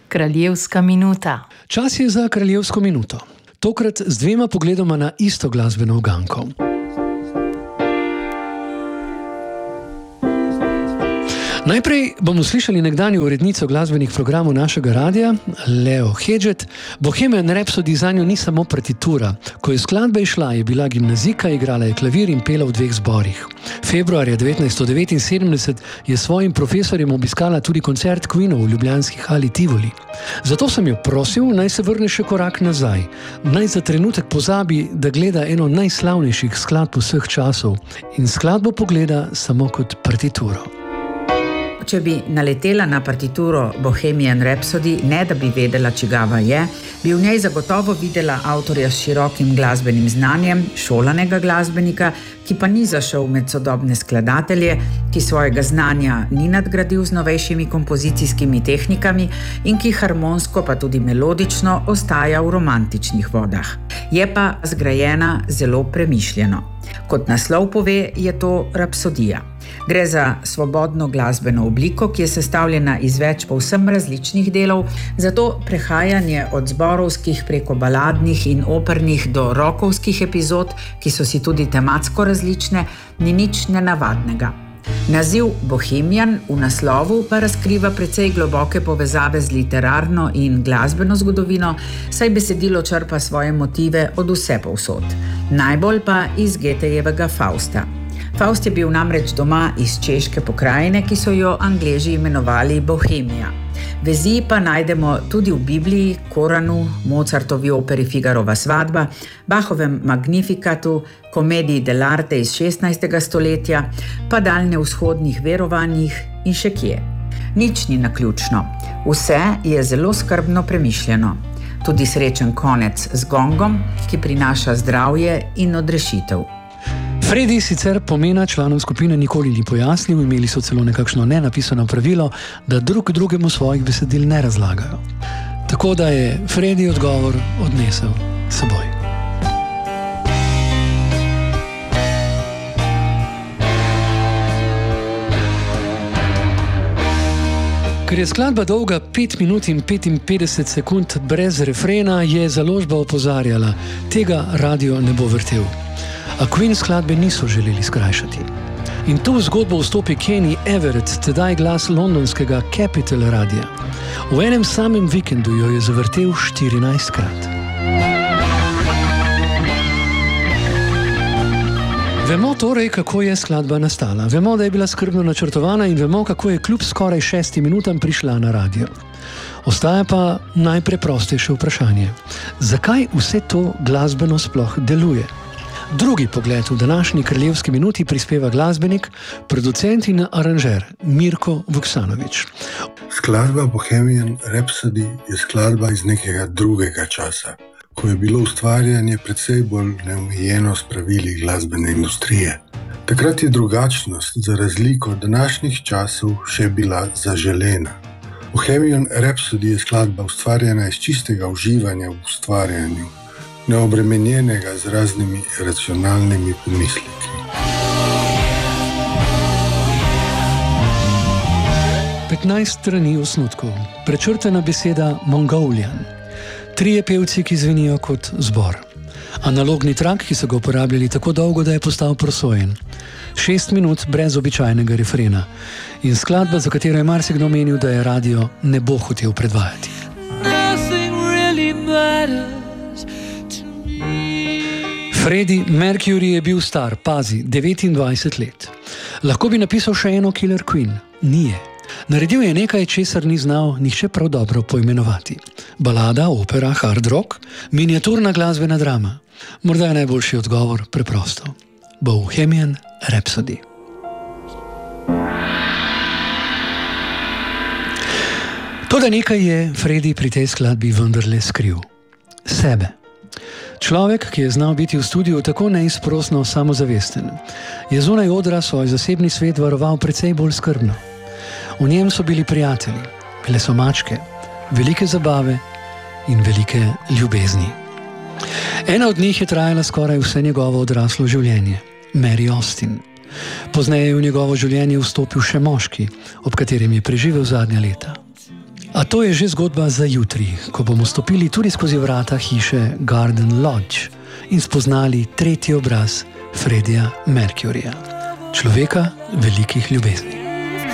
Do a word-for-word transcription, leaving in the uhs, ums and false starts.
Kraljevska minuta. Čas je za kraljevsko minuto. Tokrat z dvema pogledoma na isto glasbeno uganko. Najprej bomo slišali nekdanjo urednico glasbenih programov našega radia, Leo Hedžet. Bohemian Rhapsody zanjo ni samo partitura. Ko je skladba išla, je bila gimnazijka, igrala je klavir in pela v dveh zborih. Februarja devetnajststo devetinsedemdeset je svojim profesorjem obiskala tudi koncert Queenov v ljubljanski hali Tivoli. Zato sem jo prosil, naj se vrne še korak nazaj. Naj za trenutek pozabi, da gleda eno najslavnejših skladb vseh časov in skladbo pogleda samo kot partituro. Če bi naletela na partituro Bohemian Rhapsody, ne da bi vedela, čigava je, bi v njej zagotovo videla avtorja s širokim glasbenim znanjem, šolanega glasbenika, ki pa ni zašel med sodobne skladatelje, ki svojega znanja ni nadgradil z novejšimi kompozicijskimi tehnikami in ki harmonsko pa tudi melodično ostaja v romantičnih vodah. Je pa zgrajena zelo premišljeno. Kot naslov pove, je to rapsodija. Gre za svobodno glasbeno obliko, ki je sestavljena iz več povsem različnih delov, zato prehajanje od zborovskih preko baladnih in opernih do rokovskih epizod, ki so si tudi tematsko različne, ni nič nenavadnega. Naziv Bohemian v naslovu pa razkriva precej globoke povezave z literarno in glasbeno zgodovino, saj besedilo črpa svoje motive od vsepovsod. Najbolj pa iz Goethejevega Fausta. Faust je bil namreč doma iz češke pokrajine, ki so jo Angleži imenovali Bohemija. Vezi pa najdemo tudi v Bibliji, Koranu, Mozartovi operi Figarova svadba, Bachovem Magnifikatu, komediji dell'arte iz šestnajstega stoletja, pa daljnevzhodnih verovanjih in še kje. Nič ni naključno. Vse je zelo skrbno premišljeno. Tudi srečen konec z gongom, ki prinaša zdravje in odrešitev. Freddie sicer pomena članov skupine nikoli ni pojasnil, imeli so celo nekakšno nenapisano pravilo, da drug drugemu svojih besedil ne razlagajo. Tako da je Freddie odgovor odnesel s seboj. Ker je skladba dolga pet minut in petinpetdeset sekund brez refrena, je založba opozarjala, tega radio ne bo vrtel. A Queen skladbe niso želeli skrajšati. In tu v zgodbo vstopi Kenny Everett, tedaj glas londonskega Capital radia. V enem samem vikendu jo je zavrtel štirinajstkrat. Vemo torej, kako je skladba nastala. Vemo, da je bila skrbno načrtovana in vemo, kako je kljub skoraj šestim minutam prišla na radio. Ostaja pa najpreprostejše vprašanje. Zakaj vse to glasbeno sploh deluje? Drugi pogled v današnji kraljevski minuti prispeva glasbenik, producent in aranžer Mirko Vuksanović. Skladba Bohemian Rhapsody je skladba iz nekega drugega časa, ko je bilo ustvarjanje precej bolj neomejeno s pravili glasbene industrije. Takrat je drugačnost, za razliko od današnjih časov, še bila zaželena. Bohemian Rhapsody je skladba ustvarjena iz čistega uživanja v ustvarjanju, neobremenjenega z raznimi racionalnimi pomisleki. petnajst strani osnutkov, prečrtana beseda Mongolian, trije pevci, ki zvenijo kot zbor, analogni trak, ki so ga uporabljali tako dolgo, da je postal prosojen, šest minut brez običajnega refrena in skladba, za katero je marsikdo menil, da je radio ne bo hotel predvajati. Freddie Mercury je bil star, pazi, devetindvajset let. Lahko bi napisal še eno Killer Queen. Ni je. Naredil je nekaj, česar ni znal nihče prav dobro poimenovati. Balada, opera, hard rock, miniaturna glasbena drama. Morda je najboljši odgovor preprosto. Bohemian Rhapsody. Toda nekaj je Freddie pri tej skladbi vendarle skril. Sebe. Človek, ki je znal biti v studiu tako neizprosno samozavesten, je zunaj odra svoj zasebni svet varoval precej bolj skrbno. V njem so bili prijatelji, bile so mačke, velike zabave in velike ljubezni. Ena od njih je trajala skoraj vse njegovo odraslo življenje, Mary Austin. Pozneje je v njegovo življenje vstopil še moški, ob katerem je preživel zadnja leta. A to je že zgodba za jutri, ko bomo stopili tudi skozi vrata hiše Garden Lodge in spoznali tretji obraz Freddija Mercuryja, človeka velikih ljubezni.